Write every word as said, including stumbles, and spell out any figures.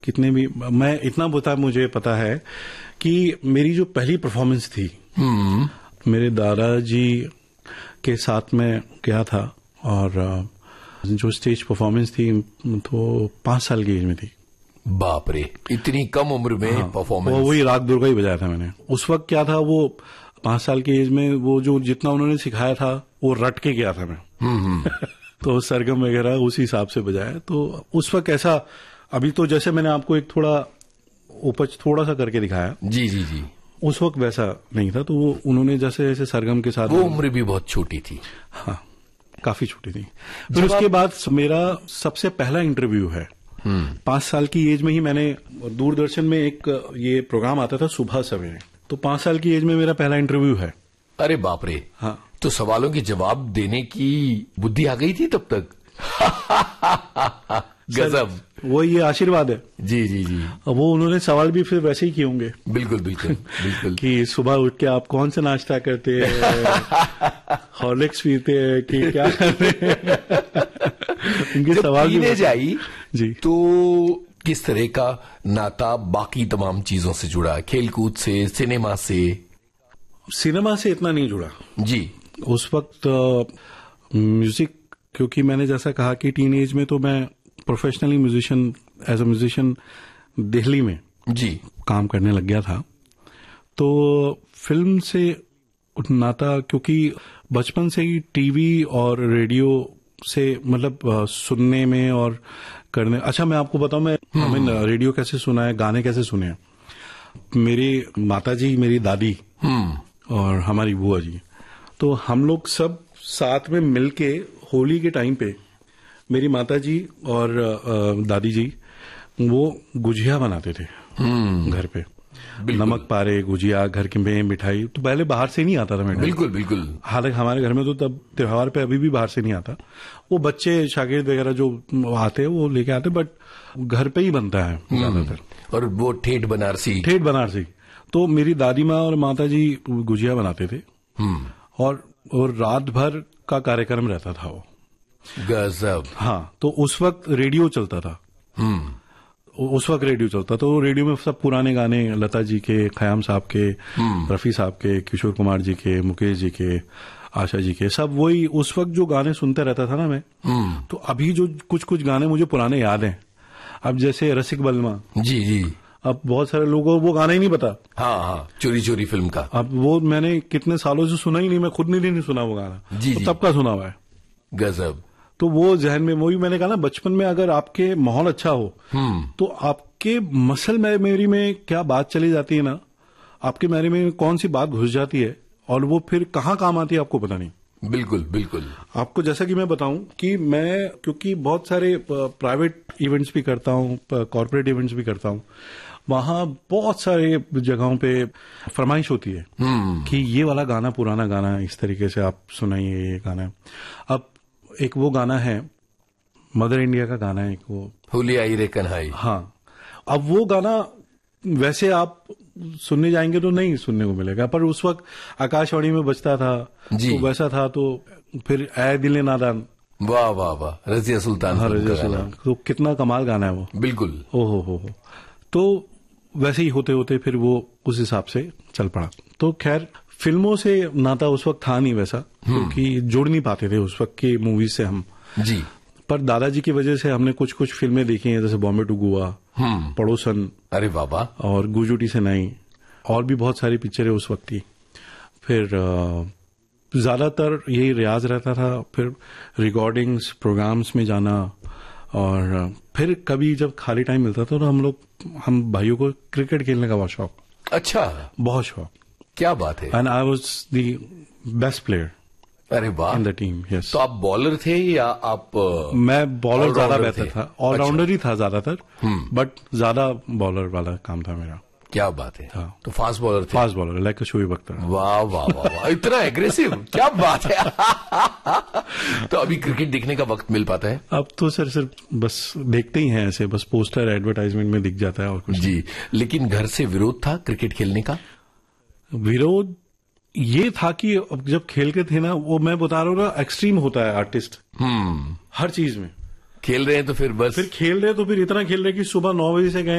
कितने भी, मैं इतना बता मुझे पता है कि मेरी जो पहली परफॉर्मेंस थी मेरे दादाजी के साथ में गया था, और जो स्टेज परफॉर्मेंस थी तो पांच साल की एज में थी। बाप रे, इतनी कम उम्र में हाँ, परफॉर्मेंस। वो वही राग दुर्गा ही बजाया था मैंने। उस वक्त क्या था, वो पांच साल की एज में वो जो जितना उन्होंने सिखाया था वो रट के गया था मैं तो सरगम वगैरह उसी हिसाब से बजाया। तो उस वक्त ऐसा, अभी तो जैसे मैंने आपको एक थोड़ा उपज थोड़ा सा करके दिखाया, जी जी जी, उस वक्त वैसा नहीं था। तो वो उन्होंने जैसे जैसे सरगम के साथ, वो उम्र भी बहुत छोटी थी। हाँ, काफी छोटी थी। फिर उसके बाद मेरा सबसे पहला इंटरव्यू है पांच साल की एज में ही। मैंने दूरदर्शन में एक ये प्रोग्राम आता था सुबह सवेरे, तो पांच साल की एज में मेरा पहला इंटरव्यू है। अरे बाप रे। हाँ, तो सवालों के जवाब देने की बुद्धि आ गई थी तब तक गजब। वो ये आशीर्वाद है। जी जी जी। वो उन्होंने सवाल भी फिर वैसे ही किए होंगे। बिल्कुल बिल्कुल बिल्कुल कि सुबह उठ के आप कौन सा नाश्ता करते हैं, हॉर्लिक्स पीते हैं कि क्या करते हैं उनके सवाल भी जाई जी। तो किस तरह का नाता बाकी तमाम चीजों से जुड़ा, खेलकूद से, सिनेमा से? सिनेमा से इतना नहीं जुड़ा जी। उस वक्त म्यूजिक, क्योंकि मैंने जैसा कहा कि टीन एज में तो मैं professionally musician, as a musician Delhi में जी काम करने लग गया था। तो फिल्म से नाता, क्योंकि बचपन से ही टीवी और रेडियो से मतलब सुनने में और करने। अच्छा, मैं आपको बताऊं, मैं हमें रेडियो कैसे सुना है, गाने कैसे सुने हैं। मेरी माता जी, मेरी दादी और हमारी बुआ जी, तो हम लोग सब साथ में मिलके होली के टाइम पे मेरी माता जी और दादी जी वो गुजिया बनाते थे घर पे। नमक पारे, गुजिया, घर की में मिठाई, तो पहले बाहर से नहीं आता था मैडम। बिल्कुल बिल्कुल। हालांकि हमारे घर में तो तब त्योहार पे अभी भी बाहर से नहीं आता, वो बच्चे शागिर्द वगैरह जो आते हैं वो लेके आते, बट घर पे ही बनता है ज्यादातर। और वो ठेठ बनारसी, ठेठ बनारसी। तो मेरी दादी माँ और माता जी गुजिया बनाते थे, और और रात भर का कार्यक्रम रहता था वो। गजब। हाँ, तो उस वक्त रेडियो चलता था। उस वक्त रेडियो चलता तो रेडियो में सब पुराने गाने, लता जी के, खयाम साहब के, रफी साहब के, किशोर कुमार जी के, मुकेश जी के, आशा जी के, सब वही उस वक्त जो गाने सुनते रहता था ना मैं। तो अभी जो कुछ कुछ गाने मुझे पुराने याद हैं। अब जैसे रसिक बलमा, जी जी, अब बहुत सारे लोगों को वो गाना ही नहीं पता। हाँ हाँ, चोरी चोरी फिल्म का। अब वो मैंने कितने सालों से सुना ही नहीं, मैं खुद नहीं, नहीं सुना वो गाना। जी, तो जी। तब का सुना हुआ है। गजब। तो वो जहन में, वही मैंने कहा ना, बचपन में अगर आपके माहौल अच्छा हो तो आपके मसल मेमोरी में क्या बात चली जाती है ना, आपके मेमोरी में कौन सी बात घुस जाती है और वो फिर कहाँ काम आती है आपको पता नहीं। बिल्कुल बिल्कुल। आपको जैसा कि मैं बताऊं कि मैं, क्योंकि बहुत सारे प्राइवेट इवेंट्स भी करता हूं, कॉर्पोरेट इवेंट्स भी करता हूं, वहां बहुत सारे जगहों पे फरमाइश होती है कि ये वाला गाना, पुराना गाना इस तरीके से आप सुनाइए, ये गाना। अब एक वो गाना है, मदर इंडिया का गाना है एक, वो होली आई रे कन्हाई। हाँ, अब वो गाना वैसे आप सुनने जाएंगे तो नहीं सुनने को मिलेगा, पर उस वक्त आकाशवाणी में बजता था तो वैसा था। तो फिर ऐ दिले नादान, वाह वाह वाह, रजिया सुल्तान। हाँ, रजिया सुल्तान, तो कितना कमाल गाना है वो। बिल्कुल। ओ हो हो हो। तो वैसे ही होते होते फिर वो उस हिसाब से चल पड़ा। तो खैर, फिल्मों से नाता उस वक्त था नहीं वैसा, क्योंकि जुड़ नहीं पाते थे उस वक्त की मूवीज से हम जी। पर दादाजी की वजह से हमने कुछ कुछ फिल्में देखी हैं, जैसे बॉम्बे टू गोवा, पड़ोसन, अरे बाबा, और गुजुटी से नहीं, और भी बहुत सारी पिक्चरें उस वक्त की। फिर ज्यादातर यही रियाज रहता था, फिर रिकॉर्डिंग्स, प्रोग्राम्स में जाना, और फिर कभी जब खाली टाइम मिलता था तो हम लोग, हम भाइयों को क्रिकेट खेलने का बहुत शौक। अच्छा, बहुत शौक। क्या बात है। And I was the best player. अरे वाह, इन द टीम। यस। तो आप बॉलर थे या आप? मैं बॉलर ज्यादा बेहतर था, ऑलराउंडर ही था ज्यादातर, बट ज्यादा बॉलर वाला काम था मेरा। क्या बात है। हाँ। तो फास्ट बॉलर थे? Fast bowler, like Shoaib Akhtar. वाह वाह वाह वाह, इतना एग्रेसिव, क्या बात है। तो अभी क्रिकेट देखने का वक्त मिल पाता है? अब तो सर सिर्फ बस देखते ही हैं ऐसे, बस पोस्टर एडवर्टाइजमेंट में दिख जाता है और कुछ जी। लेकिन घर से विरोध था क्रिकेट खेलने का? विरोध ये था कि जब खेल के थे ना, वो मैं बता रहा हूँ ना, एक्सट्रीम होता है आर्टिस्ट हर चीज में। खेल रहे हैं तो फिर बस, फिर खेल रहे तो फिर इतना खेल रहे कि सुबह नौ बजे से गए